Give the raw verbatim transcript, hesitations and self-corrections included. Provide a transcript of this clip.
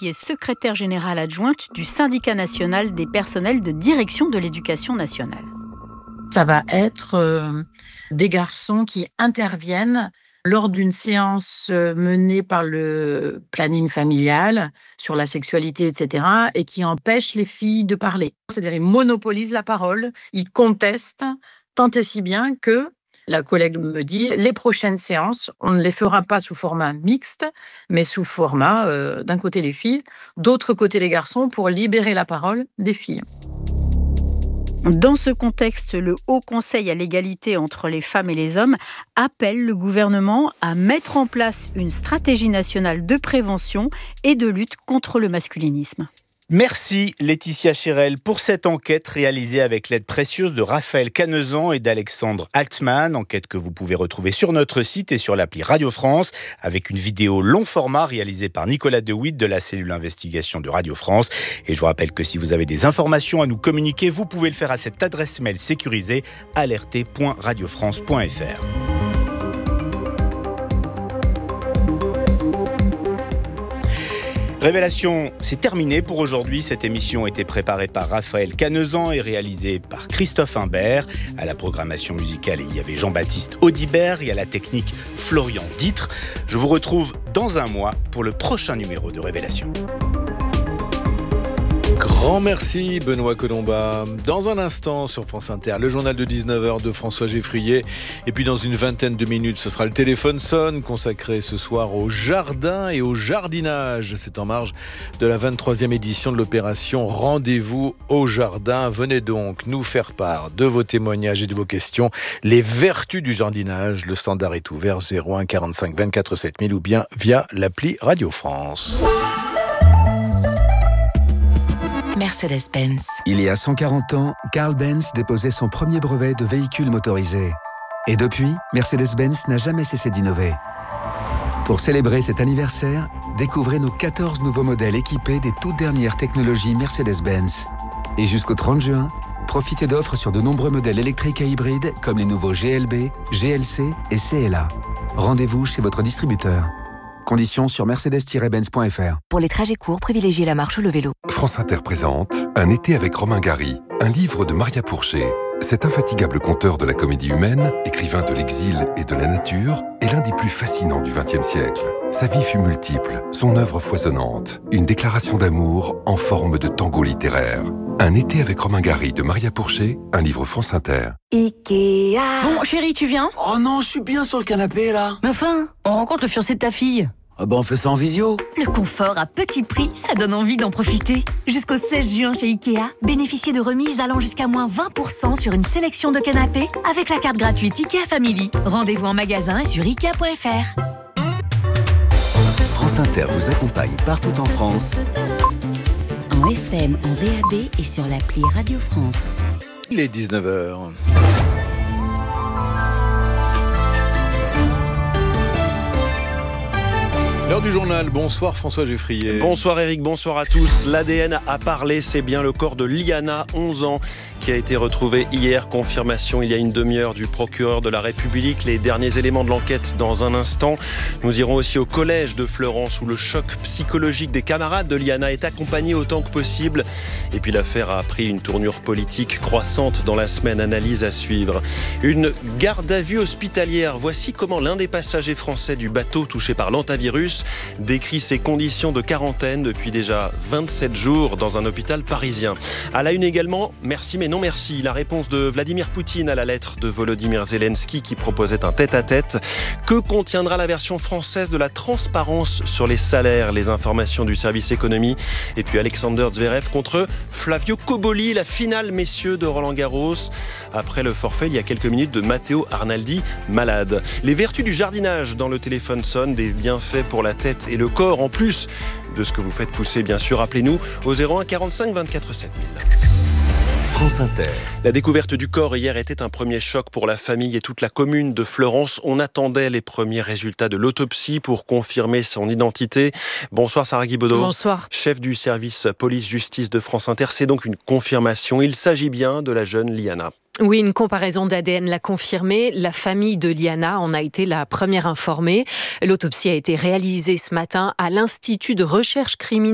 qui est secrétaire générale adjointe du Syndicat national des personnels de direction de l'éducation nationale. Ça va être euh, des garçons qui interviennent lors d'une séance menée par le planning familial sur la sexualité, et cetera, et qui empêchent les filles de parler. C'est-à-dire, ils monopolisent la parole, ils contestent, tant et si bien que la collègue me dit, les prochaines séances, on ne les fera pas sous format mixte, mais sous format, euh, d'un côté les filles, d'autre côté les garçons, pour libérer la parole des filles. Dans ce contexte, le Haut Conseil à l'égalité entre les femmes et les hommes appelle le gouvernement à mettre en place une stratégie nationale de prévention et de lutte contre le masculinisme. Merci Laetitia Chérel pour cette enquête réalisée avec l'aide précieuse de Raphaël Canezan et d'Alexandre Altman, enquête que vous pouvez retrouver sur notre site et sur l'appli Radio France, avec une vidéo long format réalisée par Nicolas Dewitt de la cellule investigation de Radio France. Et je vous rappelle que si vous avez des informations à nous communiquer, vous pouvez le faire à cette adresse mail sécurisée alerté point radio france point f r. Révélation, c'est terminé pour aujourd'hui. Cette émission a été préparée par Raphaël Canezan et réalisée par Christophe Imbert. À la programmation musicale, il y avait Jean-Baptiste Audibert et à la technique, Florian Ditre. Je vous retrouve dans un mois pour le prochain numéro de Révélation. Grand merci Benoît Colomba. Dans un instant sur France Inter, le journal de dix-neuf heures de François Geffrier. Et puis dans une vingtaine de minutes, ce sera le téléphone sonne, consacré ce soir au jardin et au jardinage. C'est en marge de la vingt-troisième édition de l'opération Rendez-vous au jardin. Venez donc nous faire part de vos témoignages et de vos questions. Les vertus du jardinage. Le standard est ouvert zéro un quarante-cinq vingt-quatre sept mille ou bien via l'appli Radio France. Mercedes-Benz. Il y a cent quarante ans, Carl Benz déposait son premier brevet de véhicule motorisé. Et depuis, Mercedes-Benz n'a jamais cessé d'innover. Pour célébrer cet anniversaire, découvrez nos quatorze nouveaux modèles équipés des toutes dernières technologies Mercedes-Benz. Et jusqu'au trente juin, profitez d'offres sur de nombreux modèles électriques et hybrides comme les nouveaux G L B, G L C et C L A. Rendez-vous chez votre distributeur. Conditions sur mercedes tiret benz point f r. Pour les trajets courts, privilégiez la marche ou le vélo. France Inter présente Un été avec Romain Gary, un livre de Maria Pourchet. Cet infatigable conteur de la comédie humaine, écrivain de l'exil et de la nature, est l'un des plus fascinants du vingtième siècle. Sa vie fut multiple, son œuvre foisonnante, une déclaration d'amour en forme de tango littéraire. Un été avec Romain Gary de Maria Pourchet, un livre France Inter. Ikea. Bon, chérie, tu viens ? Oh non, je suis bien sur le canapé, là. Mais enfin, on rencontre le fiancé de ta fille. Ah bah on fait ça en visio. Le confort à petit prix, ça donne envie d'en profiter. Jusqu'au seize juin chez Ikea, bénéficiez de remises allant jusqu'à moins vingt pour cent sur une sélection de canapés avec la carte gratuite Ikea Family. Rendez-vous en magasin et sur ikea point f r. France Inter vous accompagne partout en France. En F M, en D A B et sur l'appli Radio France. Il est dix-neuf heures. L'heure du journal, bonsoir François Geffrier. Bonsoir Eric, bonsoir à tous. L'A D N a parlé, c'est bien le corps de Liana, onze ans, qui a été retrouvé hier. Confirmation il y a une demi-heure du procureur de la République. Les derniers éléments de l'enquête dans un instant. Nous irons aussi au collège de Fleurance où le choc psychologique des camarades de Liana est accompagné autant que possible. Et puis l'affaire a pris une tournure politique croissante dans la semaine. Analyse à suivre. Une garde à vue hospitalière. Voici comment l'un des passagers français du bateau touché par l'hantavirus décrit ses conditions de quarantaine depuis déjà vingt-sept jours dans un hôpital parisien. À la une également, merci mais non merci. La réponse de Vladimir Poutine à la lettre de Volodymyr Zelensky qui proposait un tête-à-tête. Que contiendra la version française de la transparence sur les salaires? Les informations du service économie. Et puis Alexander Zverev contre Flavio Cobolli, la finale messieurs de Roland-Garros. Après le forfait il y a quelques minutes de Matteo Arnaldi, malade. Les vertus du jardinage dans le téléphone sonne, des bienfaits pour la tête et le corps, en plus de ce que vous faites pousser, bien sûr. Appelez-nous au zéro un quarante-cinq vingt-quatre sept mille. France Inter. La découverte du corps hier était un premier choc pour la famille et toute la commune de Fleurance. On attendait les premiers résultats de l'autopsie pour confirmer son identité. Bonsoir Sarah Guibaudot. Bonsoir. Chef du service police-justice de France Inter. C'est donc une confirmation. Il s'agit bien de la jeune Liana. Oui, une comparaison d'A D N l'a confirmé. La famille de Liana en a été la première informée. L'autopsie a été réalisée ce matin à l'Institut de recherche criminelle